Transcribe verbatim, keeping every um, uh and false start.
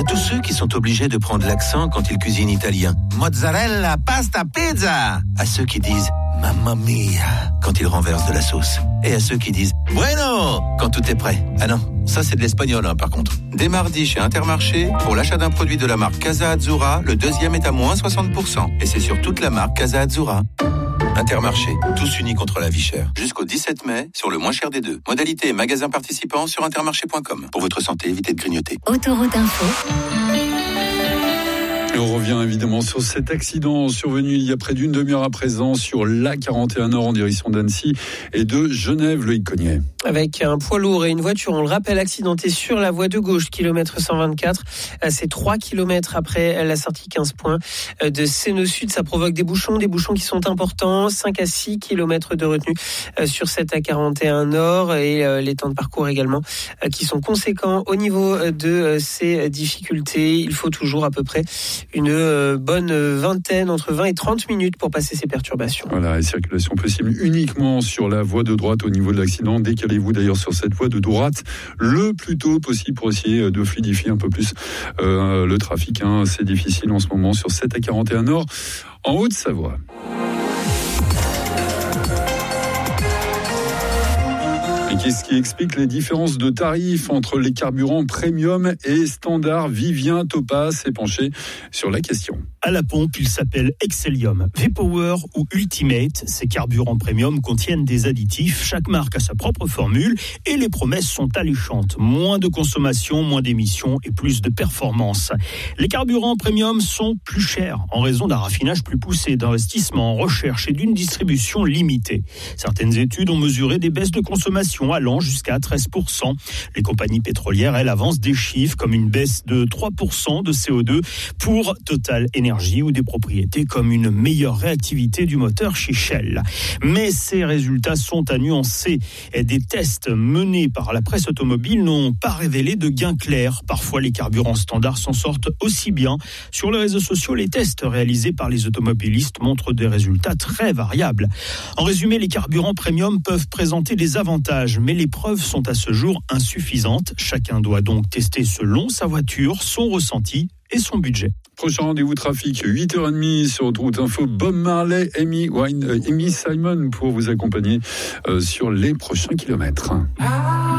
tous ceux qui sont obligés de prendre l'accent quand ils cuisinent italien. Mozzarella, pasta, pizza. À ceux qui disent mamma mia quand ils renversent de la sauce. Et à ceux qui disent bueno quand tout est prêt. Ah non, ça c'est de l'espagnol hein, par contre. Dès mardi chez Intermarché, pour l'achat d'un produit de la marque Casa Azzurra, le deuxième est à moins soixante pour cent. Et c'est sur toute la marque Casa Azzurra. Intermarché, tous unis contre la vie chère. Jusqu'au dix-sept mai, sur le moins cher des deux. Modalité et magasins participants sur intermarché point com. Pour votre santé, évitez de grignoter. Autoroute Info. Et on revient évidemment sur cet accident survenu il y a près d'une demi-heure à présent sur l'A quarante et un Nord en direction d'Annecy et de Genève, Loïc Cognet. Avec un poids lourd et une voiture, on le rappelle, accidenté sur la voie de gauche, kilomètre cent vingt-quatre. C'est trois kilomètres après la sortie quinze points de Sénaux Sud. Ça provoque des bouchons, des bouchons qui sont importants. cinq à six kilomètres de retenue sur cette A quarante et un Nord et les temps de parcours également qui sont conséquents au niveau de ces difficultés. Il faut toujours à peu près une bonne vingtaine, entre vingt et trente minutes pour passer ces perturbations. Voilà, et circulation possible uniquement sur la voie de droite au niveau de l'accident. Décalez-vous d'ailleurs sur cette voie de droite le plus tôt possible pour essayer de fluidifier un peu plus euh, le trafic. Hein. C'est difficile en ce moment sur cette A quarante et un Nord en Haute-Savoie. Et qu'est-ce qui explique les différences de tarifs entre les carburants premium et standard? Vivien Topas s'est penché sur la question. À la pompe, il s'appelle Excellium. V-Power ou Ultimate, ces carburants premium contiennent des additifs. Chaque marque a sa propre formule et les promesses sont alléchantes. Moins de consommation, moins d'émissions et plus de performance. Les carburants premium sont plus chers en raison d'un raffinage plus poussé, d'investissements en recherche et d'une distribution limitée. Certaines études ont mesuré des baisses de consommation allant jusqu'à treize pour cent. Les compagnies pétrolières, elles, avancent des chiffres comme une baisse de trois pour cent de C O deux pour Total Energy ou des propriétés comme une meilleure réactivité du moteur chez Shell. Mais ces résultats sont à nuancer. Et des tests menés par la presse automobile n'ont pas révélé de gains clairs. Parfois, les carburants standards s'en sortent aussi bien. Sur les réseaux sociaux, les tests réalisés par les automobilistes montrent des résultats très variables. En résumé, les carburants premium peuvent présenter des avantages, mais les preuves sont à ce jour insuffisantes. Chacun doit donc tester selon sa voiture, son ressenti et son budget. Prochain rendez-vous trafic, huit heures trente sur Autoroute Info. Bob Marley, Amy, Wine, euh, Amy Simon pour vous accompagner euh, sur les prochains kilomètres.